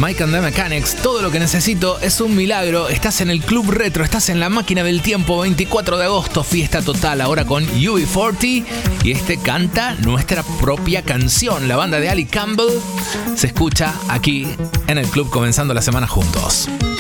Mike and the Mechanics, todo lo que necesito es un milagro. Estás en el Club Retro, estás en la máquina del tiempo, 24 de agosto, fiesta total, ahora con UB40. Y canta nuestra propia canción. La banda de Ali Campbell se escucha aquí en el club comenzando la semana juntos.